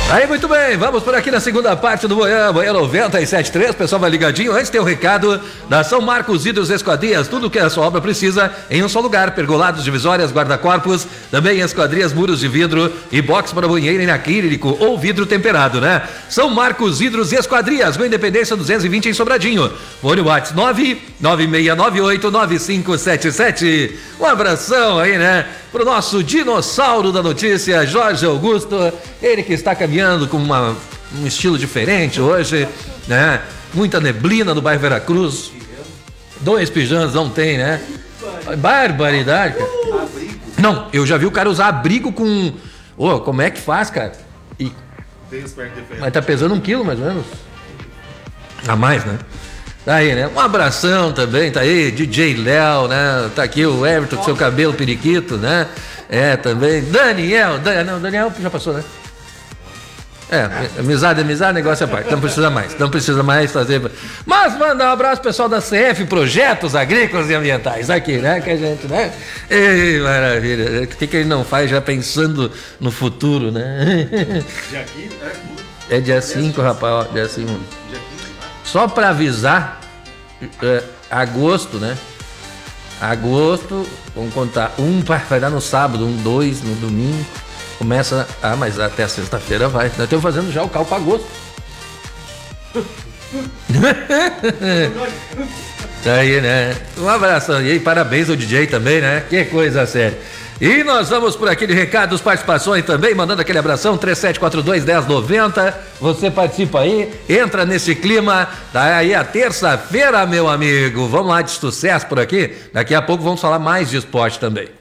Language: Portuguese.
Aí, muito bem, vamos por aqui na segunda parte do Manhã 97.3, o pessoal vai ligadinho. Antes tem o recado da São Marcos Vidros Esquadrias, tudo que a sua obra precisa em um só lugar, pergolados, divisórias, guarda-corpos, também esquadrias, muros de vidro e box para banheiro em acrílico ou vidro temperado, né? São Marcos Vidros Esquadrias, Rua Independência 220 em Sobradinho. Fone WhatsApp 996989577. Um abração aí, né? Pro nosso dinossauro da notícia, Jorge Augusto, ele que está caminhando com um estilo diferente hoje, né? Muita neblina no bairro Veracruz. 2 pijamas não tem, né? Barbaridade, cara. Não, eu já vi o cara usar abrigo com... Ô, como é que faz, cara? Mas tá pesando 1 quilo, mais ou menos. A mais, né? Tá aí, né? Um abração também, tá aí, DJ Léo, né? Tá aqui o Everton com seu cabelo periquito, né? É, também. Daniel já passou, né? Amizade, negócio à parte. Não precisa mais fazer. Mas mandar um abraço pro pessoal da CF Projetos Agrícolas e Ambientais aqui, né? Que a gente, né? Ei, maravilha. O que ele não faz já pensando no futuro, né? Dia 15, É dia 5, rapaz, ó, dia 5. Só para avisar, agosto, né? Agosto, vamos contar, vai dar no sábado, 2 no domingo, começa, mas até sexta-feira vai. Nós estamos fazendo já o cálculo para agosto. Aí, né? Um abraço, e aí, parabéns ao DJ também, né? Que coisa séria. E nós vamos por aquele recado, participações também, mandando aquele abração, 3742-1090, você participa aí, entra nesse clima, daí a terça-feira, meu amigo, vamos lá de sucesso por aqui, daqui a pouco vamos falar mais de esporte também.